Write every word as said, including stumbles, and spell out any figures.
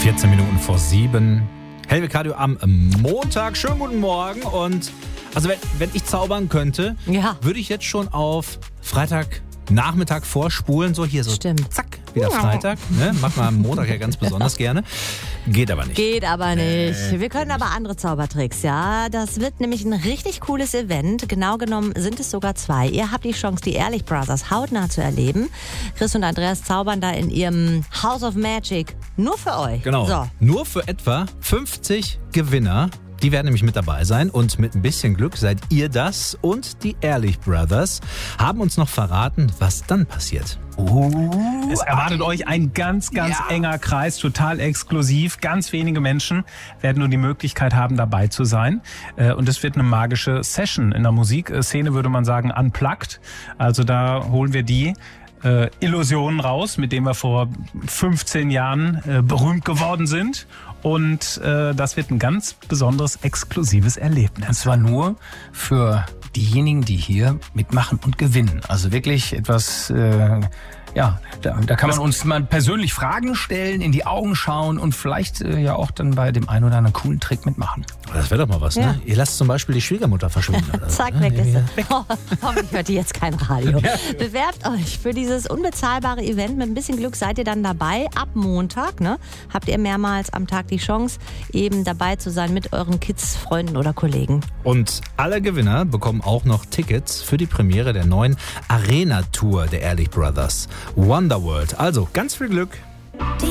vierzehn Minuten vor sieben. Hellwig Radio am Montag. Schönen guten Morgen. Und also wenn, wenn ich zaubern könnte, ja. würde ich jetzt schon auf Freitagnachmittag vorspulen. So hier so, Stimmt. zack, wieder Freitag. Ne? Macht man am Montag ja ganz besonders gerne. Geht aber nicht. Geht aber nicht. Äh, Wir können aber andere Zaubertricks, ja. Das wird nämlich ein richtig cooles Event. Genau genommen sind es sogar zwei. Ihr habt die Chance, die Ehrlich Brothers hautnah zu erleben. Chris und Andreas zaubern da in ihrem House of Magic nur für euch. Genau. So. Nur für etwa fünfzig Gewinner. Die werden nämlich mit dabei sein und mit ein bisschen Glück seid ihr das und die Ehrlich Brothers haben uns noch verraten, was dann passiert. Oh, es erwartet euch ein ganz, ganz ja. enger Kreis, total exklusiv. Ganz wenige Menschen werden nur die Möglichkeit haben, dabei zu sein. Und es wird eine magische Session. In der Musikszene würde man sagen unplugged. Also da holen wir die äh, Illusionen raus, mit denen wir vor fünfzehn Jahren äh, berühmt geworden sind. Und äh, das wird ein ganz besonderes, exklusives Erlebnis. Und zwar nur für diejenigen, die hier mitmachen und gewinnen. Also wirklich etwas, äh, ja, da, da kann man uns mal persönlich Fragen stellen, in die Augen schauen und vielleicht äh, ja auch dann bei dem einen oder anderen coolen Trick mitmachen. Das wäre doch mal was, Ja. ne? Ihr lasst zum Beispiel die Schwiegermutter verschwinden. Oder so, Zack, ne? weg ist Ja, sie. Oh, hoffentlich hört ihr jetzt kein Radio. Bewerbt euch für dieses unbezahlbare Event. Mit ein bisschen Glück seid ihr dann dabei. Ab Montag, ne, habt ihr mehrmals am Tag die Chance, eben dabei zu sein mit euren Kids, Freunden oder Kollegen. Und alle Gewinner bekommen auch noch Tickets für die Premiere der neuen Arena-Tour der Ehrlich Brothers. Wonderworld. Also ganz viel Glück. Die